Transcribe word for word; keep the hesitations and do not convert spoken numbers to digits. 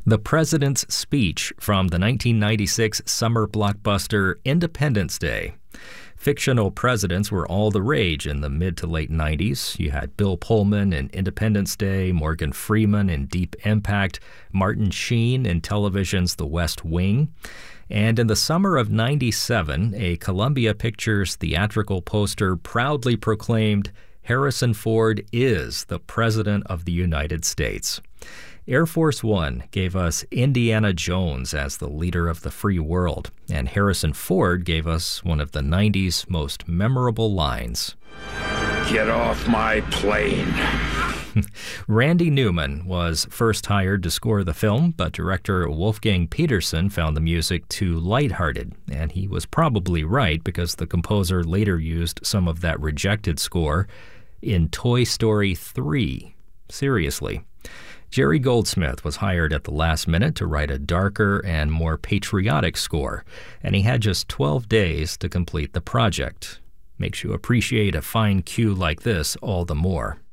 The President's Speech from the nineteen ninety-six summer blockbuster Independence Day. Fictional presidents were all the rage in the mid to late nineties. You had Bill Pullman in Independence Day, Morgan Freeman in Deep Impact, Martin Sheen in television's The West Wing. And in the summer of ninety-seven, a Columbia Pictures theatrical poster proudly proclaimed, "Harrison Ford is the President of the United States." Air Force One gave us Indiana Jones as the leader of the free world, and Harrison Ford gave us one of the nineties most memorable lines. "Get off my plane." Randy Newman was first hired to score the film, but director Wolfgang Peterson found the music too lighthearted, and he was probably right because the composer later used some of that rejected score in Toy Story three. Seriously. Jerry Goldsmith was hired at the last minute to write a darker and more patriotic score, and he had just twelve days to complete the project. Makes you appreciate a fine cue like this all the more.